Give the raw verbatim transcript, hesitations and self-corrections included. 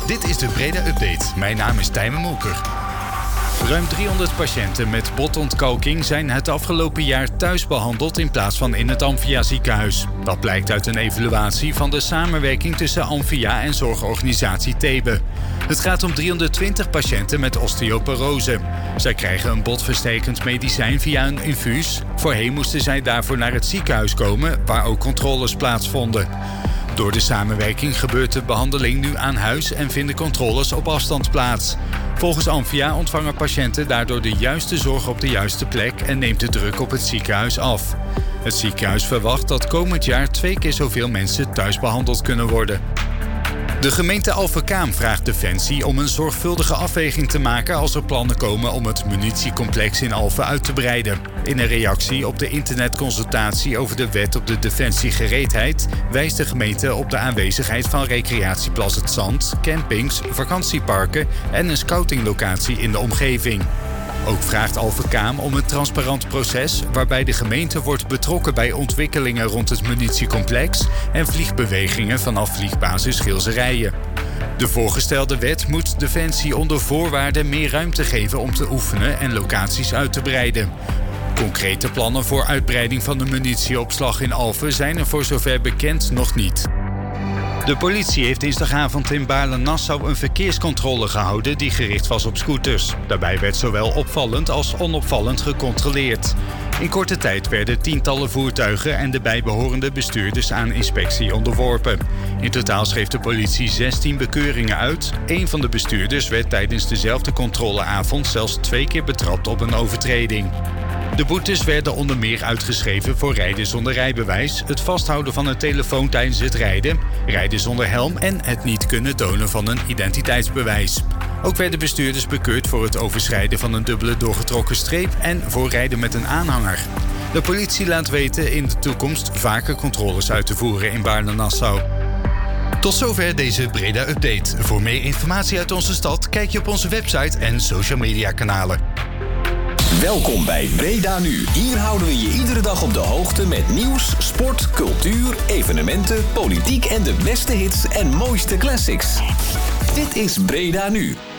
Dit is de Breda Update. Mijn naam is Tijmen Molker. Ruim driehonderd patiënten met botontkalking zijn het afgelopen jaar thuis behandeld in plaats van in het Amphia ziekenhuis. Dat blijkt uit een evaluatie van de samenwerking tussen Amphia en zorgorganisatie Thebe. Het gaat om driehonderdtwintig patiënten met osteoporose. Zij krijgen een botversterkend medicijn via een infuus. Voorheen moesten zij daarvoor naar het ziekenhuis komen, waar ook controles plaatsvonden. Door de samenwerking gebeurt de behandeling nu aan huis en vinden controles op afstand plaats. Volgens Amphia ontvangen patiënten daardoor de juiste zorg op de juiste plek en neemt de druk op het ziekenhuis af. Het ziekenhuis verwacht dat komend jaar twee keer zoveel mensen thuis behandeld kunnen worden. De gemeente Alphen-Kaam vraagt Defensie om een zorgvuldige afweging te maken als er plannen komen om het munitiecomplex in Alphen uit te breiden. In een reactie op de internetconsultatie over de wet op de defensiegereedheid wijst de gemeente op de aanwezigheid van recreatieplas Het Zand, campings, vakantieparken en een scoutinglocatie in de omgeving. Ook vraagt Alphen-Kaam om een transparant proces waarbij de gemeente wordt betrokken bij ontwikkelingen rond het munitiecomplex en vliegbewegingen vanaf vliegbasis Gilserijen. De voorgestelde wet moet Defensie onder voorwaarden meer ruimte geven om te oefenen en locaties uit te breiden. Concrete plannen voor uitbreiding van de munitieopslag in Alphen zijn er voor zover bekend nog niet. De politie heeft dinsdagavond in Baarle-Nassau een verkeerscontrole gehouden die gericht was op scooters. Daarbij werd zowel opvallend als onopvallend gecontroleerd. In korte tijd werden tientallen voertuigen en de bijbehorende bestuurders aan inspectie onderworpen. In totaal schreef de politie zestien bekeuringen uit. Eén van de bestuurders werd tijdens dezelfde controleavond zelfs twee keer betrapt op een overtreding. De boetes werden onder meer uitgeschreven voor rijden zonder rijbewijs, het vasthouden van een telefoon tijdens het rijden, rijden zonder helm en het niet kunnen tonen van een identiteitsbewijs. Ook werden bestuurders bekeurd voor het overschrijden van een dubbele doorgetrokken streep en voor rijden met een aanhanger. De politie laat weten in de toekomst vaker controles uit te voeren in Baarle-Nassau. Tot zover deze Breda Update. Voor meer informatie uit onze stad kijk je op onze website en social media kanalen. Welkom bij Breda Nu. Hier houden we je iedere dag op de hoogte met nieuws, sport, cultuur, evenementen, politiek en de beste hits en mooiste classics. Dit is Breda Nu.